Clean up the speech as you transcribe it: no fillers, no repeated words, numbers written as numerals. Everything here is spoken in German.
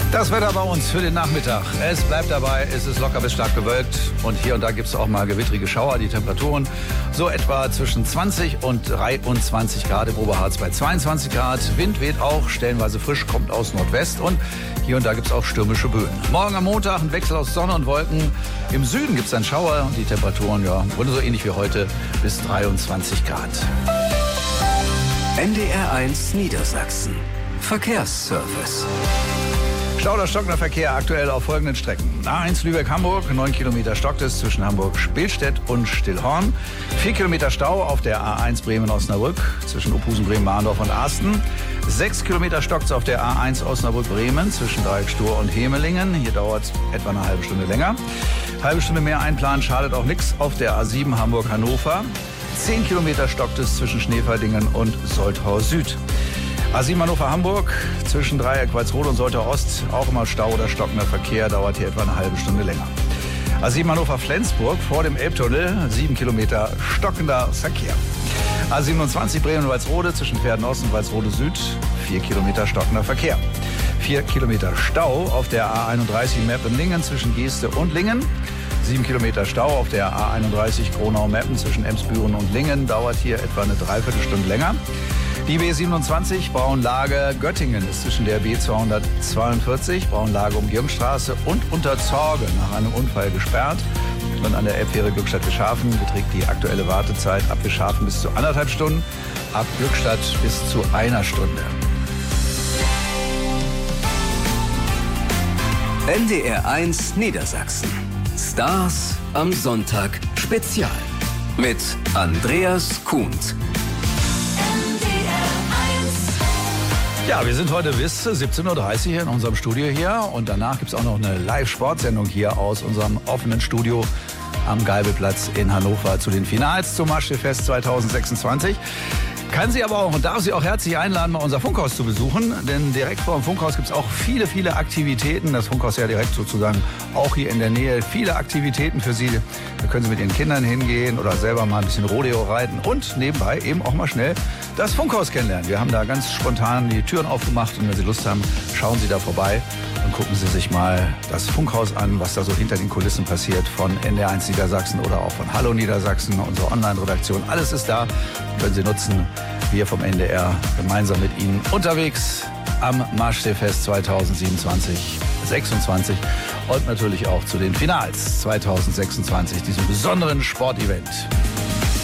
Das Wetter bei uns für den Nachmittag. Es bleibt dabei, es ist locker bis stark bewölkt und hier und da gibt es auch mal gewittrige Schauer. Die Temperaturen so etwa zwischen 20 und 23 Grad im Oberharz bei 22 Grad. Wind weht auch, stellenweise frisch, kommt aus Nordwest und hier und da gibt es auch stürmische Böen. Morgen am Montag ein Wechsel aus Sonne und Wolken. Im Süden gibt es dann Schauer und die Temperaturen, ja, wurden so ähnlich wie heute bis 23 Grad. NDR1 Niedersachsen. Verkehrsservice. Stau oder stockender Verkehr aktuell auf folgenden Strecken. A1 Lübeck-Hamburg, 9 Kilometer stockt es zwischen Hamburg-Spilstedt und Stillhorn. 4 Kilometer Stau auf der A1 Bremen-Osnabrück zwischen Ophusen, Bremen-Mahndorf und Asten. 6 Kilometer stockt es auf der A1 Osnabrück-Bremen zwischen Dreieck-Stur und Hemelingen. Hier dauert es etwa eine halbe Stunde länger. Halbe Stunde mehr einplanen schadet auch nichts auf der A7 Hamburg-Hannover. 10 Kilometer stockt es zwischen Schneeferdingen und Soltau Süd. A7 Hannover-Hamburg zwischen Dreieck Walsrode und Soltau Ost, auch immer Stau oder stockender Verkehr, dauert hier etwa eine halbe Stunde länger. A7 Hannover-Flensburg vor dem Elbtunnel, 7 Kilometer stockender Verkehr. A27 Bremen-Walsrode zwischen Pferden-Ost und Walsrode Süd, 4 Kilometer stockender Verkehr. 4 Kilometer Stau auf der A31 Meppen-Lingen zwischen Geeste und Lingen. 7 Kilometer Stau auf der A31 Gronau-Meppen zwischen Emsbüren und Lingen, dauert hier etwa eine Dreiviertelstunde länger. Die B27 Braunlage-Göttingen ist zwischen der B242 Braunlage-Umgehungsstraße und Unterzorge nach einem Unfall gesperrt. Und an der Elbfähre Glückstadt-Wischhafen beträgt die aktuelle Wartezeit ab Wischhafen bis zu 1,5 Stunden, ab Glückstadt bis zu 1 Stunde. NDR1 Niedersachsen. Stars am Sonntag Spezial mit Andreas Kuhnt. Ja, wir sind heute bis 17.30 Uhr hier in unserem Studio hier und danach gibt es auch noch eine Live-Sportsendung hier aus unserem offenen Studio am Geibelplatz in Hannover zu den Finals zum Maschsee-Fest 2026. Kann Sie aber auch und darf Sie auch herzlich einladen, mal unser Funkhaus zu besuchen, denn direkt vor dem Funkhaus gibt es auch viele, viele Aktivitäten. Das Funkhaus ja direkt sozusagen auch hier in der Nähe. Viele Aktivitäten für Sie. Da können Sie mit Ihren Kindern hingehen oder selber mal ein bisschen Rodeo reiten und nebenbei eben auch mal schnell das Funkhaus kennenlernen. Wir haben da ganz spontan die Türen aufgemacht und wenn Sie Lust haben, schauen Sie da vorbei und gucken Sie sich mal das Funkhaus an, was da so hinter den Kulissen passiert von NDR1 Niedersachsen oder auch von Hallo Niedersachsen, unsere Online-Redaktion. Alles ist da, können Sie nutzen. Wir vom NDR gemeinsam mit Ihnen unterwegs am Maschsee-Fest 2027, 26 und natürlich auch zu den Finals 2026, diesem besonderen Sportevent.